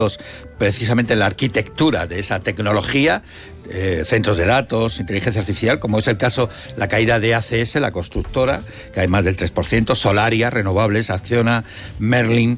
precisamente la arquitectura de esa tecnología, centros de datos, inteligencia artificial, como es el caso la caída de ACS, la constructora, que hay más del 3%, Solaria, Renovables, Acciona, Merlin,